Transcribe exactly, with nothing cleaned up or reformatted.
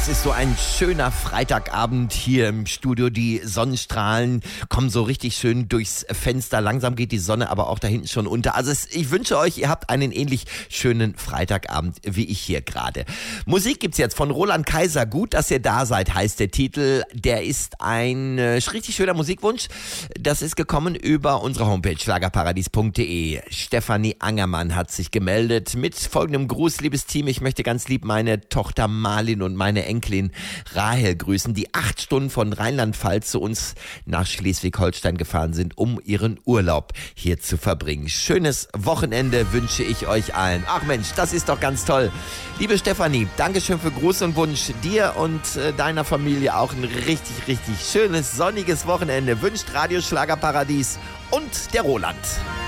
ist so ein schöner Freitagabend hier im Studio. Die Sonnenstrahlen kommen so richtig schön durchs Fenster. Langsam geht die Sonne aber auch da hinten schon unter. Also es, ich wünsche euch, ihr habt einen ähnlich schönen Freitagabend wie ich hier gerade. Musik gibt's jetzt von Roland Kaiser. Gut, dass ihr da seid, heißt der Titel. Der ist ein äh, richtig schöner Musikwunsch. Das ist gekommen über unsere Homepage schlagerparadies punkt de. Stefanie Angermann hat sich gemeldet mit folgendem Gruß, liebes Team. Ich möchte ganz lieb meine Tochter Marlin und meine Enkelin Rahel grüßen, die acht Stunden von Rheinland-Pfalz zu uns nach Schleswig-Holstein gefahren sind, um ihren Urlaub hier zu verbringen. Schönes Wochenende wünsche ich euch allen. Ach Mensch, das ist doch ganz toll. Liebe Stefanie, Dankeschön für Gruß und Wunsch. Dir und äh, deiner Familie auch ein richtig, richtig schönes, sonniges Wochenende. Wünscht Radio Schlagerparadies und der Roland.